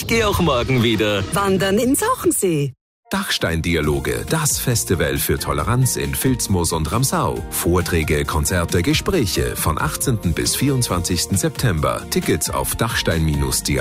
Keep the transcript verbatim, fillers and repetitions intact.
Ich gehe auch morgen wieder. Wandern in Sauchensee. Dachstein-Dialoge, das Festival für Toleranz in Vilsmos und Ramsau. Vorträge, Konzerte, Gespräche von achtzehnten bis vierundzwanzigsten September. Tickets auf dachstein Dialoge